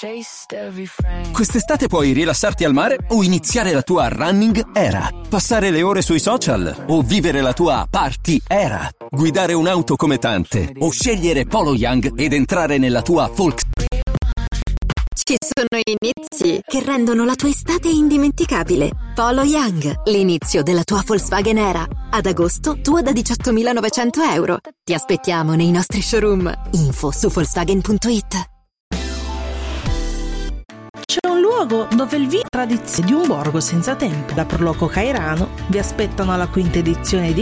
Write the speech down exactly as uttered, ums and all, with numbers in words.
Quest'estate puoi rilassarti al mare o iniziare la tua running era, passare le ore sui social o vivere la tua party era, guidare un'auto come tante o scegliere Polo Young ed entrare nella tua Volkswagen. Ci sono inizi che rendono la tua estate indimenticabile. Polo Young, l'inizio della tua Volkswagen Era. Ad agosto, tua da diciottomilanovecento euro. Ti aspettiamo nei nostri showroom. Info su Volkswagen punto it. C'è un luogo dove il vino è tradizione di un borgo senza tempo. Da Proloco Cairano vi aspettano alla quinta edizione di